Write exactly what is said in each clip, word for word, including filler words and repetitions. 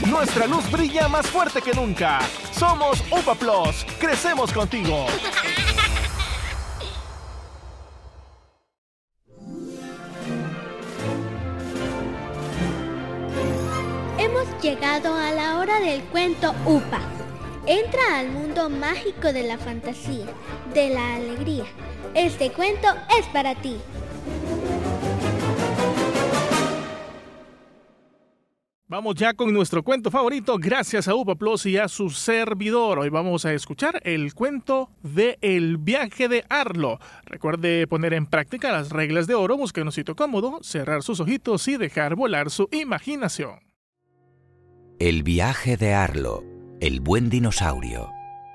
Nuestra luz brilla más fuerte que nunca. Somos UPA Plus. Crecemos contigo. Hemos llegado a la hora del cuento UPA. Entra al mundo mágico de la fantasía, de la alegría. Este cuento es para ti. Vamos ya con nuestro cuento favorito, gracias a UPA Plus y a su servidor. Hoy vamos a escuchar el cuento de El viaje de Arlo. Recuerde poner en práctica las reglas de oro, busque un sitio cómodo, cerrar sus ojitos y dejar volar su imaginación. El viaje de Arlo, el buen dinosaurio.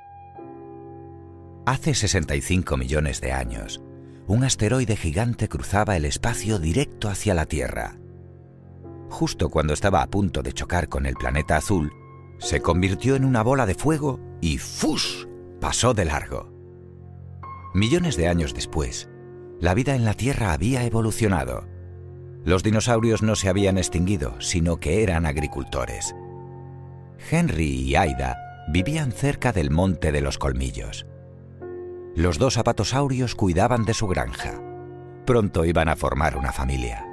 Hace sesenta y cinco millones de años, un asteroide gigante cruzaba el espacio directo hacia la Tierra. Justo cuando estaba a punto de chocar con el planeta azul, se convirtió en una bola de fuego y ¡fush!, pasó de largo. Millones de años después, la vida en la Tierra había evolucionado. Los dinosaurios no se habían extinguido, sino que eran agricultores. Henry y Aida vivían cerca del Monte de los Colmillos. Los dos apatosaurios cuidaban de su granja. Pronto iban a formar una familia.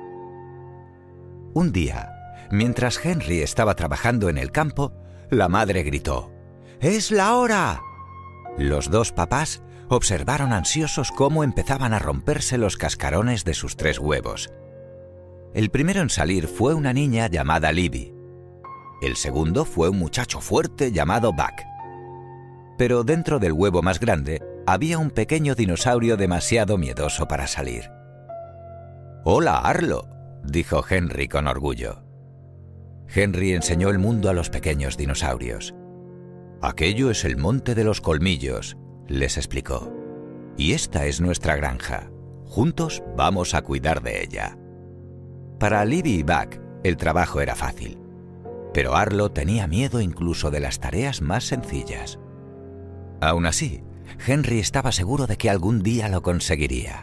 Un día, mientras Henry estaba trabajando en el campo, la madre gritó: ¡Es la hora! Los dos papás observaron ansiosos cómo empezaban a romperse los cascarones de sus tres huevos. El primero en salir fue una niña llamada Libby. El segundo fue un muchacho fuerte llamado Buck. Pero dentro del huevo más grande había un pequeño dinosaurio demasiado miedoso para salir. «Hola, Arlo», dijo Henry con orgullo. Henry enseñó el mundo a los pequeños dinosaurios. «Aquello es el Monte de los Colmillos», les explicó. «Y esta es nuestra granja. Juntos vamos a cuidar de ella». Para Libby y Buck, el trabajo era fácil. Pero Arlo tenía miedo incluso de las tareas más sencillas. Aún así, Henry estaba seguro de que algún día lo conseguiría.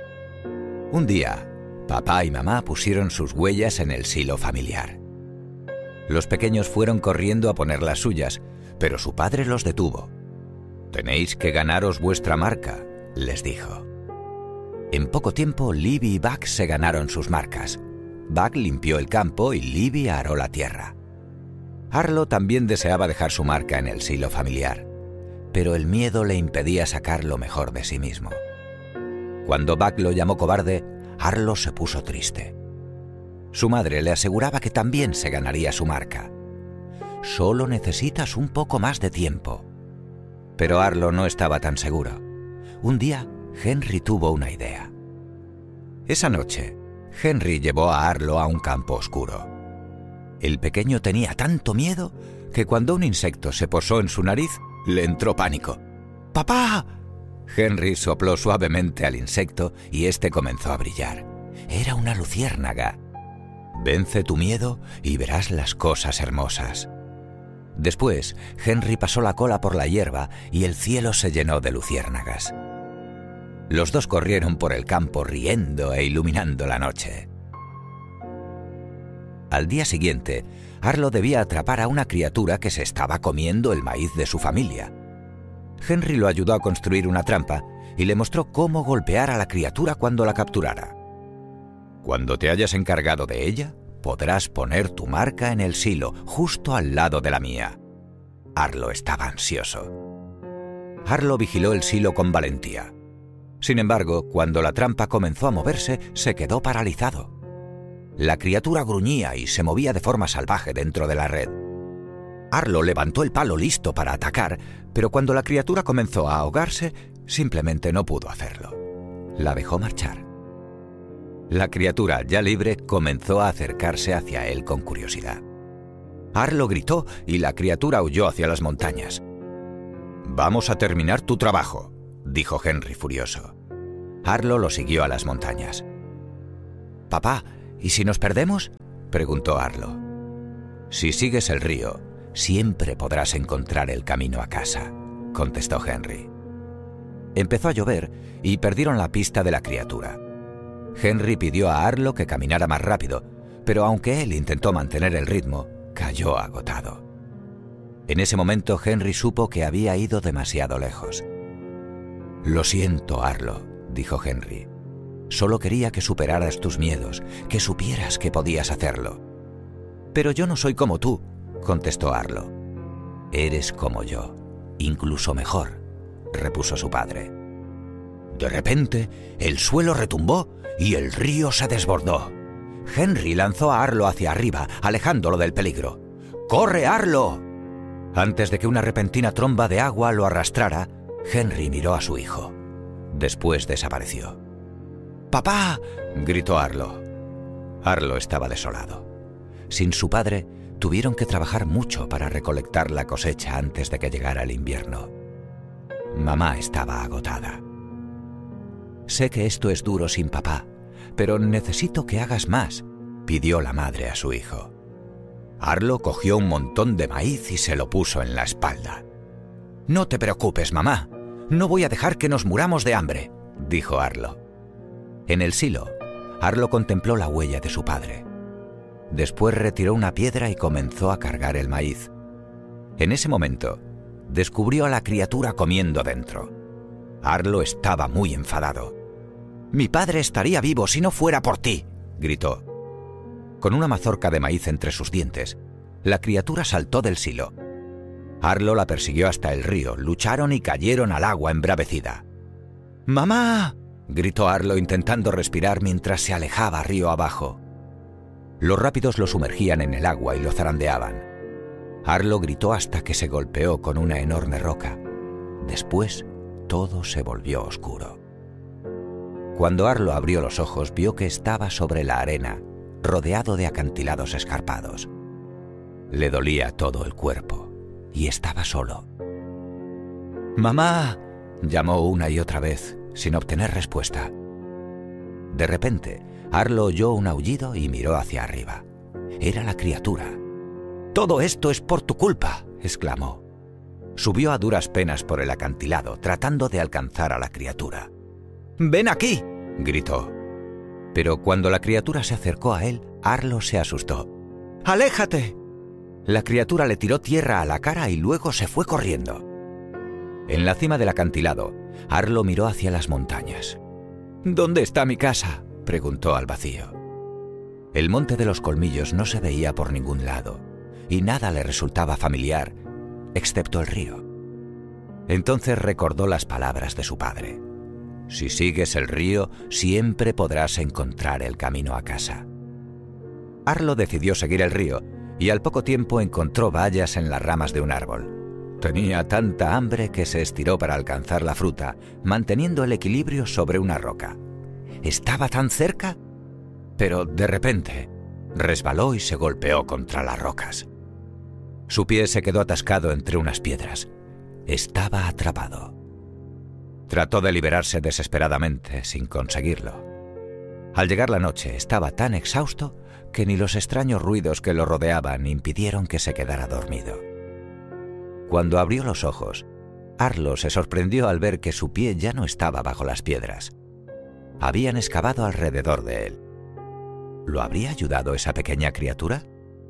Un día, papá y mamá pusieron sus huellas en el silo familiar. Los pequeños fueron corriendo a poner las suyas, pero su padre los detuvo. «Tenéis que ganaros vuestra marca», les dijo. En poco tiempo, Libby y Buck se ganaron sus marcas. Buck limpió el campo y Libby aró la tierra. Arlo también deseaba dejar su marca en el silo familiar, pero el miedo le impedía sacar lo mejor de sí mismo. Cuando Buck lo llamó cobarde, Arlo se puso triste. Su madre le aseguraba que también se ganaría su marca. «Solo necesitas un poco más de tiempo». Pero Arlo no estaba tan seguro. Un día, Henry tuvo una idea. Esa noche, Henry llevó a Arlo a un campo oscuro. El pequeño tenía tanto miedo que cuando un insecto se posó en su nariz, le entró pánico. «¡Papá!». Henry sopló suavemente al insecto y éste comenzó a brillar. Era una luciérnaga. «Vence tu miedo y verás las cosas hermosas». Después, Henry pasó la cola por la hierba y el cielo se llenó de luciérnagas. Los dos corrieron por el campo riendo e iluminando la noche. Al día siguiente, Arlo debía atrapar a una criatura que se estaba comiendo el maíz de su familia. Henry lo ayudó a construir una trampa y le mostró cómo golpear a la criatura cuando la capturara. «Cuando te hayas encargado de ella, podrás poner tu marca en el silo, justo al lado de la mía». Arlo estaba ansioso. Arlo vigiló el silo con valentía. Sin embargo, cuando la trampa comenzó a moverse, se quedó paralizado. La criatura gruñía y se movía de forma salvaje dentro de la red. Arlo levantó el palo listo para atacar, pero cuando la criatura comenzó a ahogarse, simplemente no pudo hacerlo. La dejó marchar. La criatura, ya libre, comenzó a acercarse hacia él con curiosidad. Arlo gritó y la criatura huyó hacia las montañas. «Vamos a terminar tu trabajo», dijo Henry furioso. Arlo lo siguió a las montañas. «Papá, ¿y si nos perdemos?», preguntó Arlo. «Si sigues el río, siempre podrás encontrar el camino a casa», contestó Henry. Empezó a llover y perdieron la pista de la criatura. Henry pidió a Arlo que caminara más rápido, pero aunque él intentó mantener el ritmo, cayó cayó agotado. En ese momento Henry supo que había ido demasiado lejos. «Lo siento, Arlo», dijo Henry. «Solo quería que superaras tus miedos, que supieras que podías hacerlo». «Pero yo no soy como tú», contestó Arlo. «Eres como yo, incluso mejor», repuso su padre. De repente, el suelo retumbó y el río se desbordó. Henry lanzó a Arlo hacia arriba, alejándolo del peligro. ¡Corre, Arlo! Antes de que una repentina tromba de agua lo arrastrara, Henry miró a su hijo. Después desapareció. «¡Papá!», gritó Arlo. Arlo estaba desolado. Sin su padre, tuvieron que trabajar mucho para recolectar la cosecha antes de que llegara el invierno. Mamá estaba agotada. «Sé que esto es duro sin papá, pero necesito que hagas más», pidió la madre a su hijo. Arlo cogió un montón de maíz y se lo puso en la espalda. «No te preocupes, mamá. No voy a dejar que nos muramos de hambre», dijo Arlo. En el silo, Arlo contempló la huella de su padre. Después retiró una piedra y comenzó a cargar el maíz. En ese momento, descubrió a la criatura comiendo dentro. Arlo estaba muy enfadado. «Mi padre estaría vivo si no fuera por ti», gritó. Con una mazorca de maíz entre sus dientes, la criatura saltó del silo. Arlo la persiguió hasta el río, lucharon y cayeron al agua embravecida. «¡Mamá!», gritó Arlo intentando respirar mientras se alejaba río abajo. Los rápidos lo sumergían en el agua y lo zarandeaban. Arlo gritó hasta que se golpeó con una enorme roca. Después, todo se volvió oscuro. Cuando Arlo abrió los ojos, vio que estaba sobre la arena, rodeado de acantilados escarpados. Le dolía todo el cuerpo y estaba solo. «¡Mamá!», llamó una y otra vez, sin obtener respuesta. De repente, Arlo oyó un aullido y miró hacia arriba. Era la criatura. «¡Todo esto es por tu culpa!», exclamó. Subió a duras penas por el acantilado, tratando de alcanzar a la criatura. «¡Ven aquí!», gritó. Pero cuando la criatura se acercó a él, Arlo se asustó. «¡Aléjate!». La criatura le tiró tierra a la cara y luego se fue corriendo. En la cima del acantilado, Arlo miró hacia las montañas. «¿Dónde está mi casa?», preguntó al vacío. El monte de los colmillos no se veía por ningún lado, y nada le resultaba familiar, excepto el río. Entonces recordó las palabras de su padre. «Si sigues el río, siempre podrás encontrar el camino a casa». Arlo decidió seguir el río, y al poco tiempo encontró bayas en las ramas de un árbol. Tenía tanta hambre que se estiró para alcanzar la fruta, manteniendo el equilibrio sobre una roca. Estaba tan cerca, pero de repente resbaló y se golpeó contra las rocas. Su pie se quedó atascado entre unas piedras. Estaba atrapado. Trató de liberarse desesperadamente, sin conseguirlo. Al llegar la noche, estaba tan exhausto que ni los extraños ruidos que lo rodeaban impidieron que se quedara dormido. Cuando abrió los ojos, Arlo se sorprendió al ver que su pie ya no estaba bajo las piedras. Habían excavado alrededor de él. ¿Lo habría ayudado esa pequeña criatura?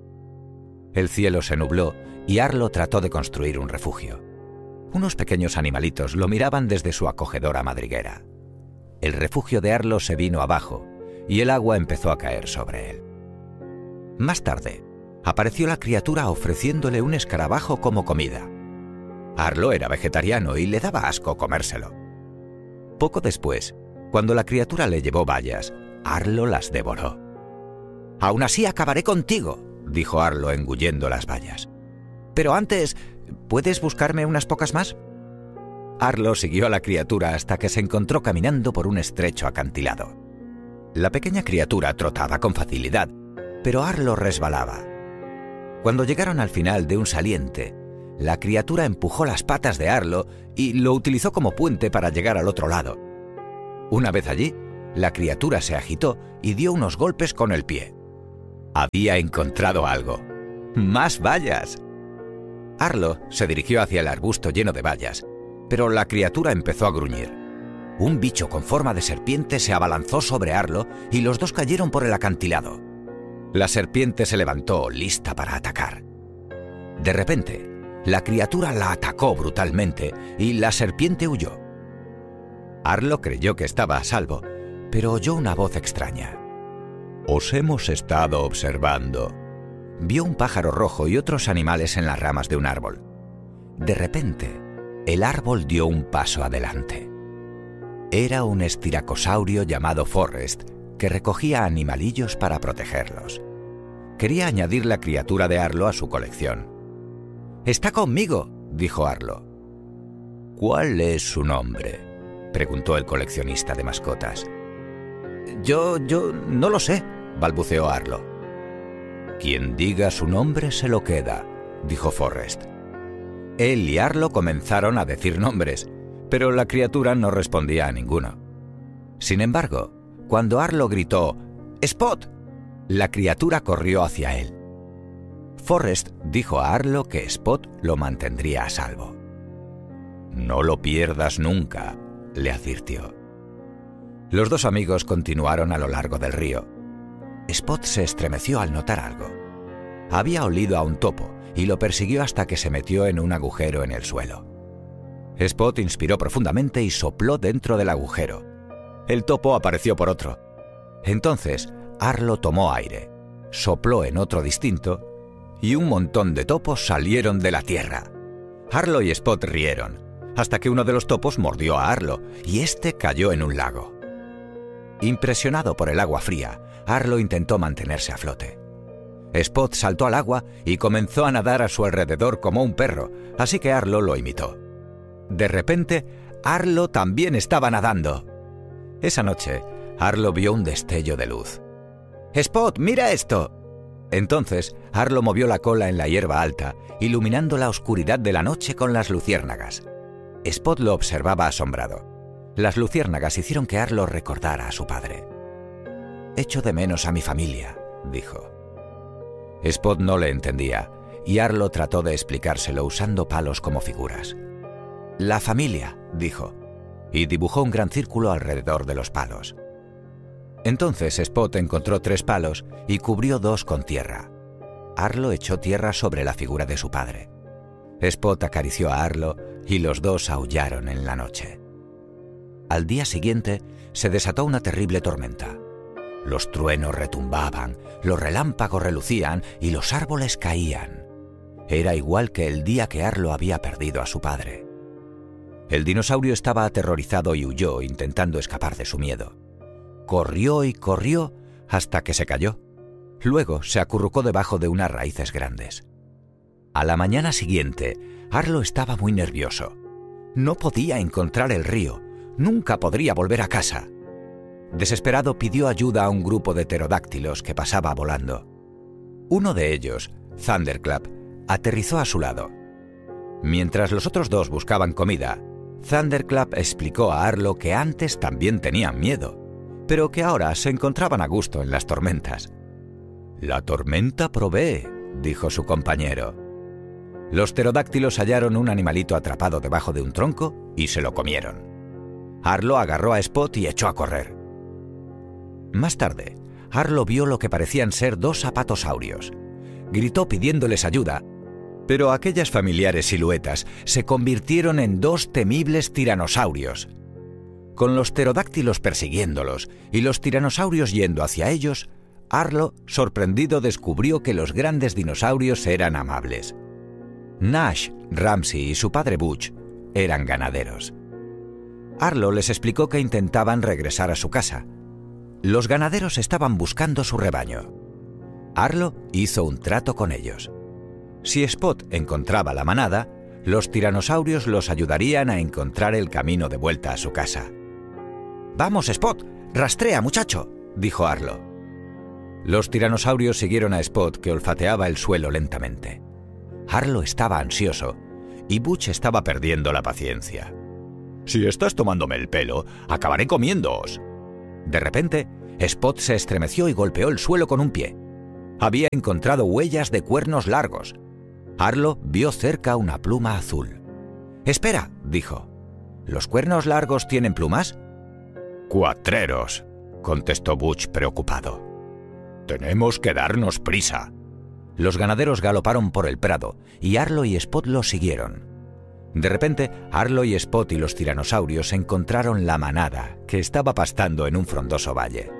El cielo se nubló y Arlo trató de construir un refugio. Unos pequeños animalitos lo miraban desde su acogedora madriguera. El refugio de Arlo se vino abajo y el agua empezó a caer sobre él. Más tarde, apareció la criatura ofreciéndole un escarabajo como comida. Arlo era vegetariano y le daba asco comérselo. Poco después, cuando la criatura le llevó bayas, Arlo las devoró. «Aún así acabaré contigo», dijo Arlo engullendo las bayas. «Pero antes, ¿puedes buscarme unas pocas más?». Arlo siguió a la criatura hasta que se encontró caminando por un estrecho acantilado. La pequeña criatura trotaba con facilidad, pero Arlo resbalaba. Cuando llegaron al final de un saliente, la criatura empujó las patas de Arlo y lo utilizó como puente para llegar al otro lado. Una vez allí, la criatura se agitó y dio unos golpes con el pie. Había encontrado algo. ¡Más bayas! Arlo se dirigió hacia el arbusto lleno de bayas, pero la criatura empezó a gruñir. Un bicho con forma de serpiente se abalanzó sobre Arlo y los dos cayeron por el acantilado. La serpiente se levantó, lista para atacar. De repente, la criatura la atacó brutalmente y la serpiente huyó. Arlo creyó que estaba a salvo, pero oyó una voz extraña. «Os hemos estado observando». Vio un pájaro rojo y otros animales en las ramas de un árbol. De repente, el árbol dio un paso adelante. Era un estiracosaurio llamado Forrest, que recogía animalillos para protegerlos. Quería añadir la criatura de Arlo a su colección. «Está conmigo», dijo Arlo. «¿Cuál es su nombre?», preguntó el coleccionista de mascotas. Yo, yo no lo sé», balbuceó Arlo. «Quien diga su nombre se lo queda», dijo Forrest. Él y Arlo comenzaron a decir nombres, pero la criatura no respondía a ninguno. Sin embargo, cuando Arlo gritó «¡Spot!», la criatura corrió hacia él. Forrest dijo a Arlo que Spot lo mantendría a salvo. «No lo pierdas nunca», le advirtió. Los dos amigos continuaron a lo largo del río. Spot se estremeció al notar algo. Había olido a un topo y lo persiguió hasta que se metió en un agujero en el suelo. Spot inspiró profundamente y sopló dentro del agujero. El topo apareció por otro. Entonces, Arlo tomó aire, sopló en otro distinto y un montón de topos salieron de la tierra. Arlo y Spot rieron, hasta que uno de los topos mordió a Arlo y éste cayó en un lago. Impresionado por el agua fría, Arlo intentó mantenerse a flote. Spot saltó al agua y comenzó a nadar a su alrededor como un perro, así que Arlo lo imitó. De repente, Arlo también estaba nadando. Esa noche, Arlo vio un destello de luz. «Spot, mira esto». Entonces, Arlo movió la cola en la hierba alta, iluminando la oscuridad de la noche con las luciérnagas. Spot lo observaba asombrado. Las luciérnagas hicieron que Arlo recordara a su padre. «Echo de menos a mi familia», dijo. Spot no le entendía, y Arlo trató de explicárselo usando palos como figuras. «La familia», dijo, y dibujó un gran círculo alrededor de los palos. Entonces Spot encontró tres palos y cubrió dos con tierra. Arlo echó tierra sobre la figura de su padre. Spot acarició a Arlo y los dos aullaron en la noche. Al día siguiente se desató una terrible tormenta. Los truenos retumbaban, los relámpagos relucían y los árboles caían. Era igual que el día que Arlo había perdido a su padre. El dinosaurio estaba aterrorizado y huyó, intentando escapar de su miedo. Corrió y corrió hasta que se cayó. Luego se acurrucó debajo de unas raíces grandes. A la mañana siguiente, Arlo estaba muy nervioso. No podía encontrar el río, nunca podría volver a casa. Desesperado pidió ayuda a un grupo de pterodáctilos que pasaba volando. Uno de ellos, Thunderclap, aterrizó a su lado. Mientras los otros dos buscaban comida, Thunderclap explicó a Arlo que antes también tenían miedo, pero que ahora se encontraban a gusto en las tormentas. «La tormenta provee», dijo su compañero. Los pterodáctilos hallaron un animalito atrapado debajo de un tronco y se lo comieron. Arlo agarró a Spot y echó a correr. Más tarde, Arlo vio lo que parecían ser dos apatosaurios. Gritó pidiéndoles ayuda, pero aquellas familiares siluetas se convirtieron en dos temibles tiranosaurios. Con los pterodáctilos persiguiéndolos y los tiranosaurios yendo hacia ellos, Arlo, sorprendido, descubrió que los grandes dinosaurios eran amables. Nash, Ramsey y su padre Butch eran ganaderos. Arlo les explicó que intentaban regresar a su casa. Los ganaderos estaban buscando su rebaño. Arlo hizo un trato con ellos. Si Spot encontraba la manada, los tiranosaurios los ayudarían a encontrar el camino de vuelta a su casa. «Vamos, Spot, rastrea, muchacho», dijo Arlo. Los tiranosaurios siguieron a Spot, que olfateaba el suelo lentamente. Arlo estaba ansioso y Butch estaba perdiendo la paciencia. «Si estás tomándome el pelo, acabaré comiéndoos». De repente, Spot se estremeció y golpeó el suelo con un pie. Había encontrado huellas de cuernos largos. Arlo vio cerca una pluma azul. «Espera», dijo. «¿Los cuernos largos tienen plumas?» «Cuatreros», contestó Butch preocupado. «Tenemos que darnos prisa». Los ganaderos galoparon por el prado y Arlo y Spot los siguieron. De repente, Arlo y Spot y los tiranosaurios encontraron la manada que estaba pastando en un frondoso valle.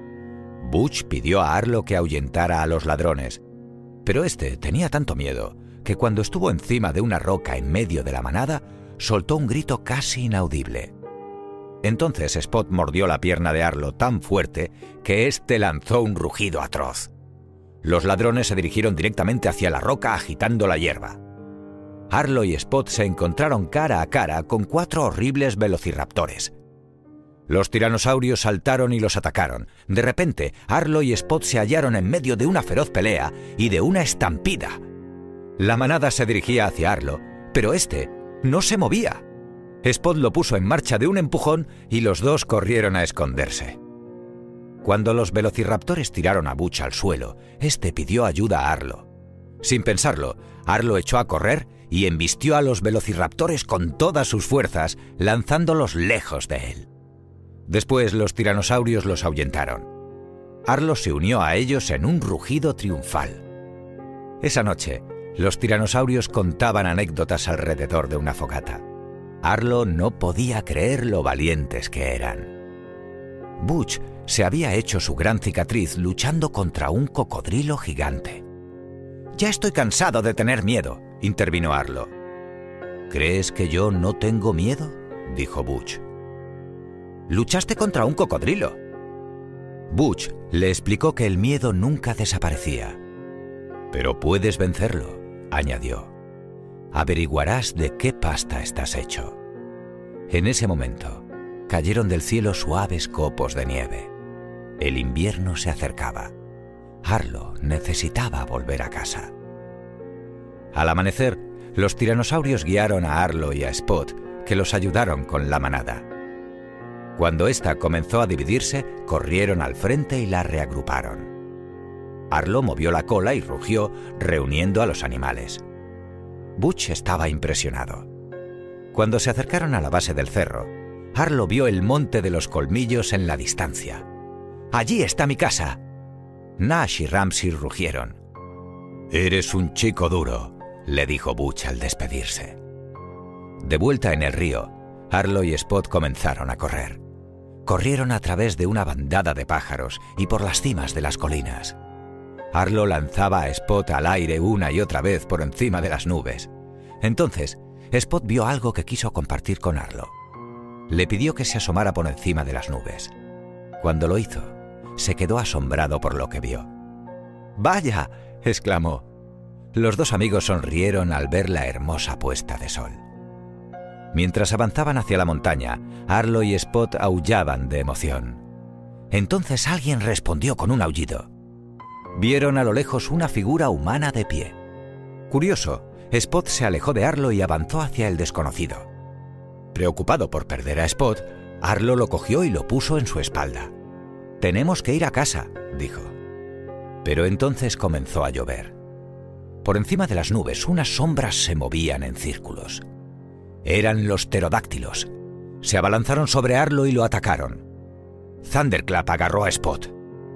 Butch pidió a Arlo que ahuyentara a los ladrones, pero este tenía tanto miedo que cuando estuvo encima de una roca en medio de la manada, soltó un grito casi inaudible. Entonces Spot mordió la pierna de Arlo tan fuerte que éste lanzó un rugido atroz. Los ladrones se dirigieron directamente hacia la roca agitando la hierba. Arlo y Spot se encontraron cara a cara con cuatro horribles velociraptores. Los tiranosaurios saltaron y los atacaron. De repente, Arlo y Spot se hallaron en medio de una feroz pelea y de una estampida. La manada se dirigía hacia Arlo, pero este no se movía. Spot lo puso en marcha de un empujón y los dos corrieron a esconderse. Cuando los velociraptores tiraron a Butch al suelo, este pidió ayuda a Arlo. Sin pensarlo, Arlo echó a correr y embistió a los velociraptores con todas sus fuerzas, lanzándolos lejos de él. Después los tiranosaurios los ahuyentaron. Arlo se unió a ellos en un rugido triunfal. Esa noche, los tiranosaurios contaban anécdotas alrededor de una fogata. Arlo no podía creer lo valientes que eran. Butch se había hecho su gran cicatriz luchando contra un cocodrilo gigante. «Ya estoy cansado de tener miedo», intervino Arlo. «¿Crees que yo no tengo miedo?», dijo Butch. «Luchaste contra un cocodrilo». Butch le explicó que el miedo nunca desaparecía. «Pero puedes vencerlo», añadió. «Averiguarás de qué pasta estás hecho». En ese momento, cayeron del cielo suaves copos de nieve. El invierno se acercaba. Arlo necesitaba volver a casa. Al amanecer, los tiranosaurios guiaron a Arlo y a Spot, que los ayudaron con la manada. Cuando ésta comenzó a dividirse, corrieron al frente y la reagruparon. Arlo movió la cola y rugió, reuniendo a los animales. Butch estaba impresionado. Cuando se acercaron a la base del cerro, Arlo vio el monte de los colmillos en la distancia. «¡Allí está mi casa!». Nash y Ramsey rugieron. «Eres un chico duro», le dijo Butch al despedirse. De vuelta en el río, Arlo y Spot comenzaron a correr. Corrieron a través de una bandada de pájaros y por las cimas de las colinas. Arlo lanzaba a Spot al aire una y otra vez por encima de las nubes. Entonces, Spot vio algo que quiso compartir con Arlo. Le pidió que se asomara por encima de las nubes. Cuando lo hizo, se quedó asombrado por lo que vio. «¡Vaya!», exclamó. Los dos amigos sonrieron al ver la hermosa puesta de sol. Mientras avanzaban hacia la montaña, Arlo y Spot aullaban de emoción. Entonces alguien respondió con un aullido. Vieron a lo lejos una figura humana de pie. Curioso, Spot se alejó de Arlo y avanzó hacia el desconocido. Preocupado por perder a Spot, Arlo lo cogió y lo puso en su espalda. «Tenemos que ir a casa», dijo. Pero entonces comenzó a llover. Por encima de las nubes unas sombras se movían en círculos. Eran los pterodáctilos. Se abalanzaron sobre Arlo y lo atacaron. Thunderclap agarró a Spot.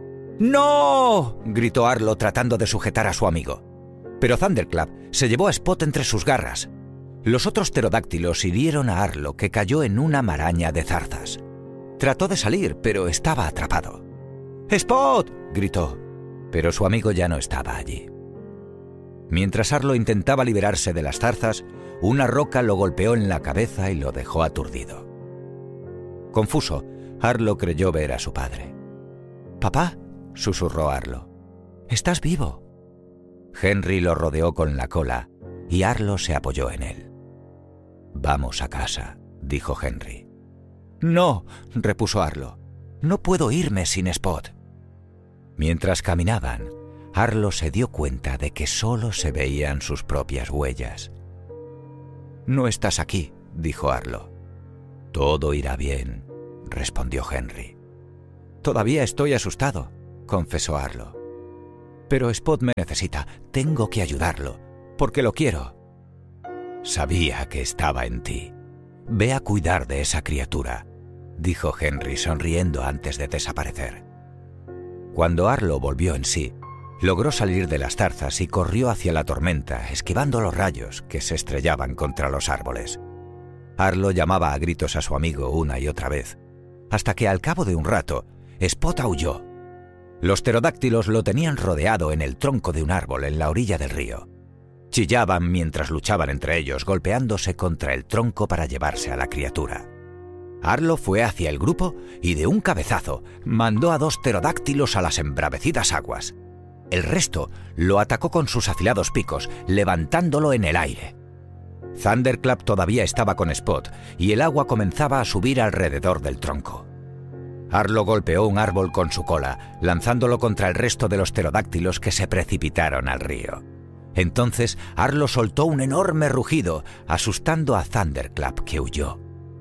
«¡No!», gritó Arlo tratando de sujetar a su amigo. Pero Thunderclap se llevó a Spot entre sus garras. Los otros pterodáctilos hirieron a Arlo, que cayó en una maraña de zarzas. Trató de salir, pero estaba atrapado. «¡Spot!», gritó, pero su amigo ya no estaba allí. Mientras Arlo intentaba liberarse de las zarzas, una roca lo golpeó en la cabeza y lo dejó aturdido. Confuso, Arlo creyó ver a su padre. «Papá», susurró Arlo, «estás vivo». Henry lo rodeó con la cola y Arlo se apoyó en él. «Vamos a casa», dijo Henry. «No», repuso Arlo, «no puedo irme sin Spot». Mientras caminaban, Arlo se dio cuenta de que solo se veían sus propias huellas. «No estás aquí», dijo Arlo. «Todo irá bien», respondió Henry. «Todavía estoy asustado», confesó Arlo. «Pero Spot me necesita, tengo que ayudarlo, porque lo quiero». «Sabía que estaba en ti. Ve a cuidar de esa criatura», dijo Henry sonriendo antes de desaparecer. Cuando Arlo volvió en sí, Logró salir de las zarzas y corrió hacia la tormenta, esquivando los rayos que se estrellaban contra los árboles. Arlo llamaba a gritos a su amigo una y otra vez, hasta que al cabo de un rato, Spot aulló. Los pterodáctilos lo tenían rodeado en el tronco de un árbol en la orilla del río. Chillaban mientras luchaban entre ellos, golpeándose contra el tronco para llevarse a la criatura. Arlo fue hacia el grupo y de un cabezazo mandó a dos pterodáctilos a las embravecidas aguas. El resto lo atacó con sus afilados picos, levantándolo en el aire. Thunderclap todavía estaba con Spot y el agua comenzaba a subir alrededor del tronco. Arlo golpeó un árbol con su cola, lanzándolo contra el resto de los pterodáctilos que se precipitaron al río. Entonces Arlo soltó un enorme rugido, asustando a Thunderclap, que huyó.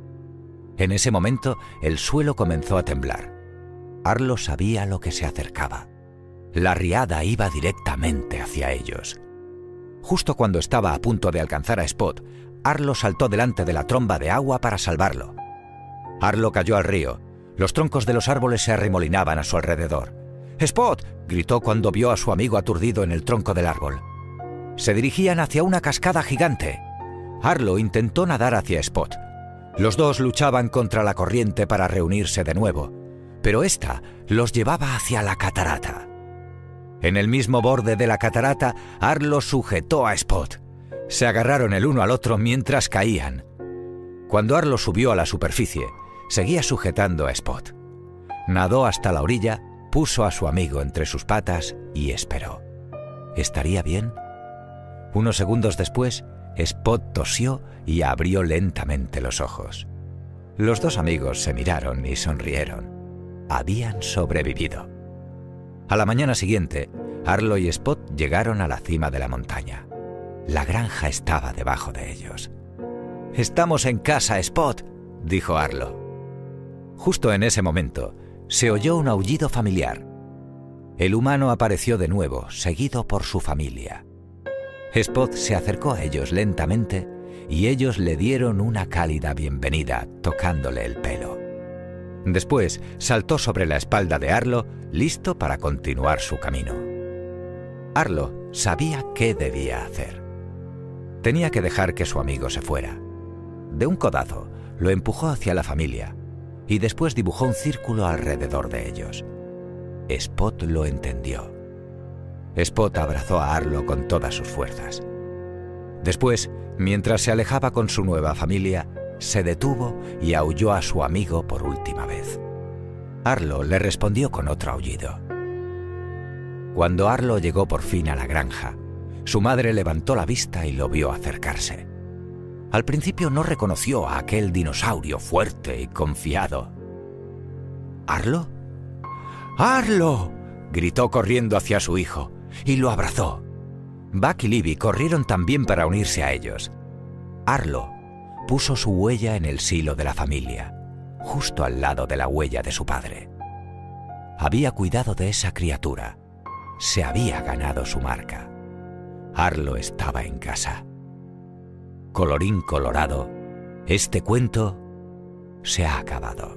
En ese momento el suelo comenzó a temblar. Arlo sabía lo que se acercaba. La riada iba directamente hacia ellos. Justo cuando estaba a punto de alcanzar a Spot, Arlo saltó delante de la tromba de agua para salvarlo. Arlo cayó al río. Los troncos de los árboles se arremolinaban a su alrededor. «¡Spot!», gritó cuando vio a su amigo aturdido en el tronco del árbol. Se dirigían hacia una cascada gigante. Arlo intentó nadar hacia Spot. Los dos luchaban contra la corriente para reunirse de nuevo, pero ésta los llevaba hacia la catarata. En el mismo borde de la catarata, Arlo sujetó a Spot. Se agarraron el uno al otro mientras caían. Cuando Arlo subió a la superficie, seguía sujetando a Spot. Nadó hasta la orilla, puso a su amigo entre sus patas y esperó. ¿Estaría bien? Unos segundos después, Spot tosió y abrió lentamente los ojos. Los dos amigos se miraron y sonrieron. Habían sobrevivido. A la mañana siguiente, Arlo y Spot llegaron a la cima de la montaña. La granja estaba debajo de ellos. «Estamos en casa, Spot», dijo Arlo. Justo en ese momento, se oyó un aullido familiar. El humano apareció de nuevo, seguido por su familia. Spot se acercó a ellos lentamente y ellos le dieron una cálida bienvenida, tocándole el pelo. Después saltó sobre la espalda de Arlo, listo para continuar su camino. Arlo sabía qué debía hacer. Tenía que dejar que su amigo se fuera. De un codazo, lo empujó hacia la familia y después dibujó un círculo alrededor de ellos. Spot lo entendió. Spot abrazó a Arlo con todas sus fuerzas. Después, mientras se alejaba con su nueva familia, se detuvo y aulló a su amigo por última vez. Arlo le respondió con otro aullido. Cuando Arlo llegó por fin a la granja, su madre levantó la vista y lo vio acercarse. Al principio no reconoció a aquel dinosaurio fuerte y confiado. ¿Arlo? ¡Arlo!, gritó corriendo hacia su hijo, y lo abrazó. Buck y Libby corrieron también para unirse a ellos. Arlo puso su huella en el silo de la familia, justo al lado de la huella de su padre. Había cuidado de esa criatura. Se había ganado su marca. Arlo estaba en casa. Colorín colorado, este cuento se ha acabado.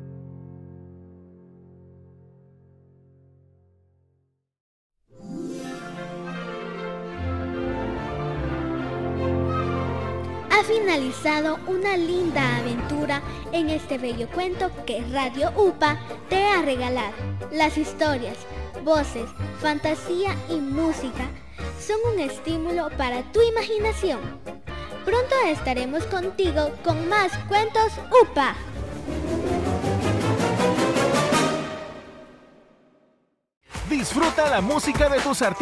Ha finalizado una linda aventura en este bello cuento que Radio UPA te ha regalado. Las historias, voces, fantasía y música son un estímulo para tu imaginación. Pronto estaremos contigo con más cuentos UPA. Disfruta la música de tus artistas